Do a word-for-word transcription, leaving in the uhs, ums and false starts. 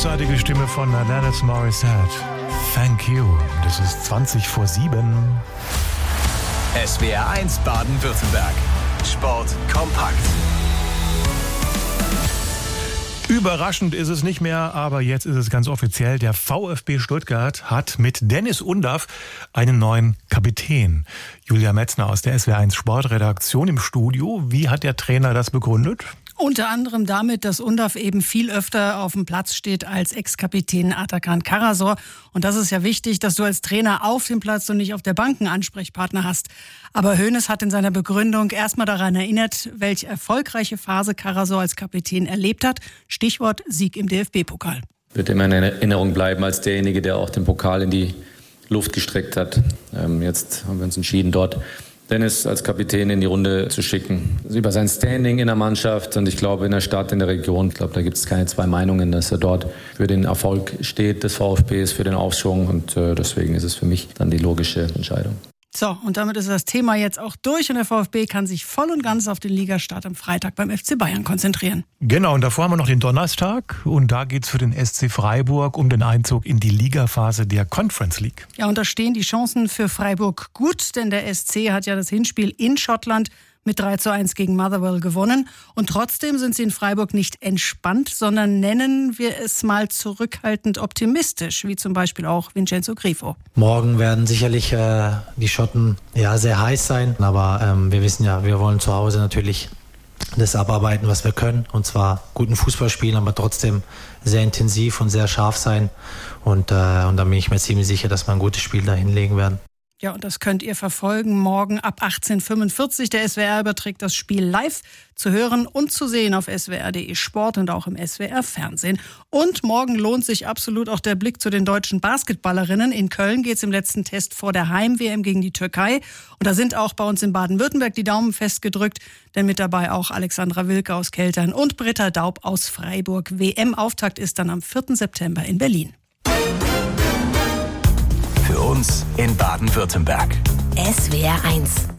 großartige Stimme von Alanis Morissette. Thank you. Das ist zwanzig vor sieben. S W R eins Baden-Württemberg. Sport kompakt. Überraschend ist es nicht mehr, aber jetzt ist es ganz offiziell. Der VfB Stuttgart hat mit Dennis Undaff einen neuen Kapitän. Julia Metzner aus der S W R eins Sportredaktion im Studio. Wie hat der Trainer das begründet? Unter anderem damit, dass Undaff eben viel öfter auf dem Platz steht als Ex-Kapitän Atakan Karasor. Und das ist ja wichtig, dass du als Trainer auf dem Platz und nicht auf der Bank einen Ansprechpartner hast. Aber Hoeneß hat in seiner Begründung erstmal daran erinnert, welche erfolgreiche Phase Karasor als Kapitän erlebt hat. Stichwort Sieg im D F B-Pokal. Wird immer in Erinnerung bleiben als derjenige, der auch den Pokal in die Luft gestreckt hat. Ähm, jetzt haben wir uns entschieden, dort Dennis als Kapitän in die Runde zu schicken. Also über sein Standing in der Mannschaft und ich glaube in der Stadt, in der Region, ich glaube, da gibt es keine zwei Meinungen, dass er dort für den Erfolg steht des VfBs, für den Aufschwung und äh, deswegen ist es für mich dann die logische Entscheidung. So, und damit ist das Thema jetzt auch durch und der VfB kann sich voll und ganz auf den Ligastart am Freitag beim F C Bayern konzentrieren. Genau, und davor haben wir noch den Donnerstag und da geht's für den S C Freiburg um den Einzug in die Ligaphase der Conference League. Ja, und da stehen die Chancen für Freiburg gut, denn der S C hat ja das Hinspiel in Schottland mit drei zu eins gegen Motherwell gewonnen. Und trotzdem sind sie in Freiburg nicht entspannt, sondern nennen wir es mal zurückhaltend optimistisch, wie zum Beispiel auch Vincenzo Grifo. Morgen werden sicherlich äh, die Schotten ja, sehr heiß sein, aber ähm, wir wissen ja, wir wollen zu Hause natürlich das abarbeiten, was wir können, und zwar guten Fußball spielen, aber trotzdem sehr intensiv und sehr scharf sein. Und, äh, und da bin ich mir ziemlich sicher, dass wir ein gutes Spiel da hinlegen werden. Ja, und das könnt ihr verfolgen morgen ab achtzehn Uhr fünfundvierzig. Der S W R überträgt das Spiel live zu hören und zu sehen auf s w r punkt d e Sport und auch im S W R Fernsehen. Und morgen lohnt sich absolut auch der Blick zu den deutschen Basketballerinnen. In Köln geht's im letzten Test vor der Heim-W M gegen die Türkei. Und da sind auch bei uns in Baden-Württemberg die Daumen festgedrückt, denn mit dabei auch Alexandra Wilke aus Keltern und Britta Daub aus Freiburg. W M-Auftakt ist dann am vierten September in Berlin. Für uns in Baden-Württemberg. S W R eins